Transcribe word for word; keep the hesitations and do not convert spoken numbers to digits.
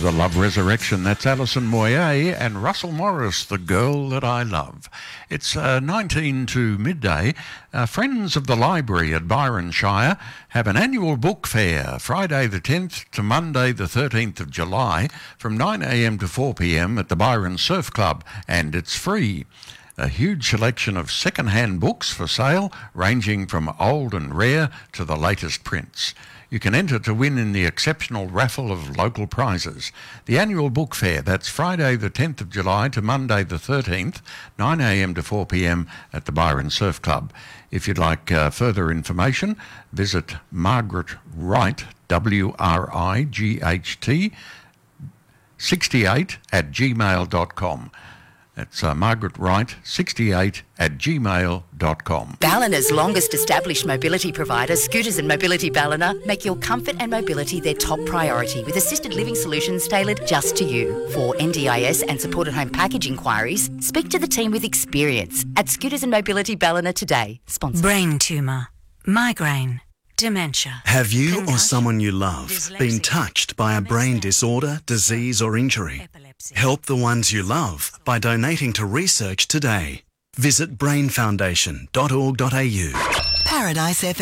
The Love Resurrection. That's Alison Moyet and Russell Morris, The Girl That I Love. It's uh, nineteen to midday. Uh, Friends of the Library at Byron Shire have an annual book fair, Friday the tenth to Monday the thirteenth of July, from nine a m to four p m at the Byron Surf Club, and it's free. A huge selection of second-hand books for sale, ranging from old and rare to the latest prints. You can enter to win in the exceptional raffle of local prizes. The annual book fair, that's Friday the tenth of July to Monday the thirteenth, nine a m to four p m at the Byron Surf Club. If you'd like uh, further information, visit Margaret Wright, W R I G H T, sixty-eight at gmail dot com. That's uh, Margaret Wright, sixty-eight at gmail dot com. Ballina's longest established mobility provider, Scooters and Mobility Ballina, make your comfort and mobility their top priority with assisted living solutions tailored just to you. For N D I S and supported home package inquiries, speak to the team with experience at Scooters and Mobility Ballina today. Sponsor. Brain tumour, migraine, dementia. Have you or someone you love been touched by a brain disorder, disease or injury? Help the ones you love by donating to research today. Visit brain foundation dot org dot a u. Paradise F M.